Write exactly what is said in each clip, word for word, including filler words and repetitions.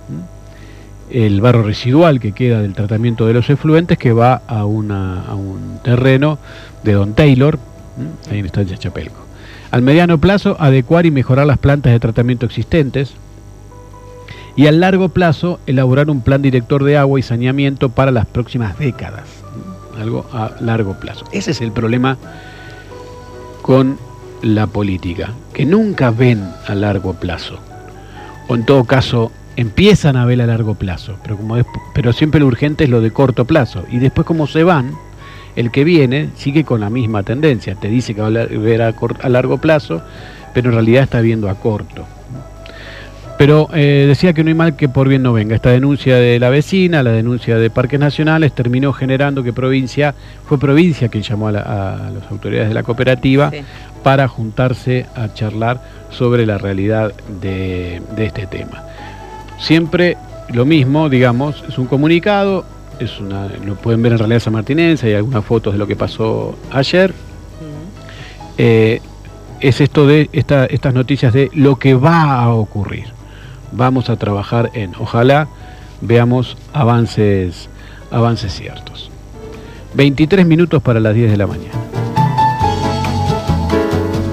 el barro residual que queda del tratamiento de los efluentes, que va a, una, a un terreno de Don Taylor, ahí en Estancia Chapelco. Al mediano plazo, adecuar y mejorar las plantas de tratamiento existentes, y al largo plazo, elaborar un plan director de agua y saneamiento para las próximas décadas. Algo a largo plazo. Ese es el problema con la política, que nunca ven a largo plazo, o en todo caso empiezan a ver a largo plazo, pero, como es, pero siempre lo urgente es lo de corto plazo, y después como se van, el que viene sigue con la misma tendencia, te dice que va a ver a, a largo plazo, pero en realidad está viendo a corto. Pero eh, decía que no hay mal que por bien no venga. Esta denuncia de la vecina, la denuncia de Parques Nacionales, terminó generando que provincia, fue provincia quien llamó a, la, a las autoridades de la cooperativa, sí, para juntarse a charlar sobre la realidad de, de este tema. Siempre lo mismo, digamos, es un comunicado, es una, lo pueden ver en Realidad Sanmartinense, hay algunas fotos de lo que pasó ayer. Uh-huh. eh, es esto de esta, estas noticias de lo que va a ocurrir. Vamos a trabajar en, ojalá veamos avances, avances ciertos. veintitrés minutos para las diez de la mañana.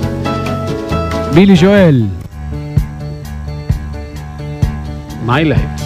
Billy Joel, My Life.